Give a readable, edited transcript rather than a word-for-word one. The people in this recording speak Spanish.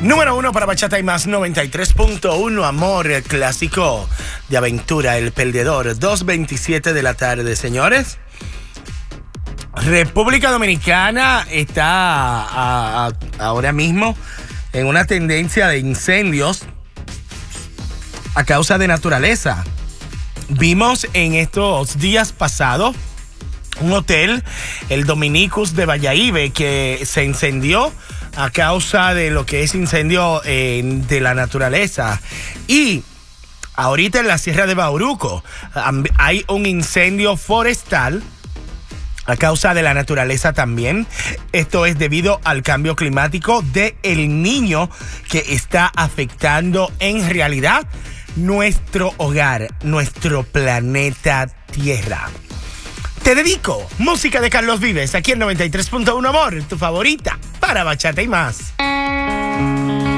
Número 1 para Bachata y Más, 93.1, Amor, el clásico de aventura, El Perdedor, 2:27 de la tarde, señores. República Dominicana está ahora mismo en una tendencia de incendios a causa de naturaleza. Vimos en estos días pasados un hotel, el Dominicus de Valladolid, que se incendió a causa de lo que es incendio de la naturaleza. Y ahorita en la Sierra de Bauruco hay un incendio forestal a causa de la naturaleza también. Esto es debido al cambio climático de El Niño, que está afectando en realidad nuestro hogar, nuestro planeta Tierra. Te dedico música de Carlos Vives aquí en 93.1 Amor, tu favorita para Bachata y Más.